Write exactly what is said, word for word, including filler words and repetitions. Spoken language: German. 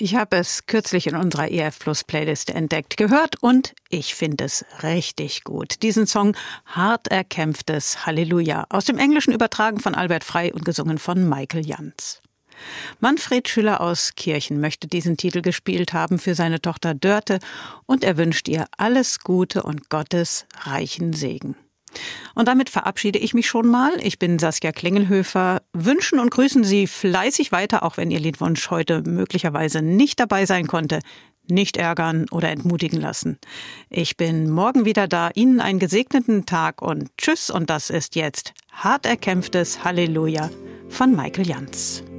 Ich habe es kürzlich in unserer E F Plus Playlist entdeckt, gehört und ich finde es richtig gut. Diesen Song Hart erkämpftes Halleluja, aus dem Englischen übertragen von Albert Frey und gesungen von Michael Jantz. Manfred Schüller aus Kirchen möchte diesen Titel gespielt haben für seine Tochter Dörte und er wünscht ihr alles Gute und Gottes reichen Segen. Und damit verabschiede ich mich schon mal. Ich bin Saskia Klingelhöfer. Wünschen und grüßen Sie fleißig weiter, auch wenn Ihr Liedwunsch heute möglicherweise nicht dabei sein konnte. Nicht ärgern oder entmutigen lassen. Ich bin morgen wieder da. Ihnen einen gesegneten Tag und tschüss. Und das ist jetzt Hart erkämpftes Halleluja von Michael Jantz.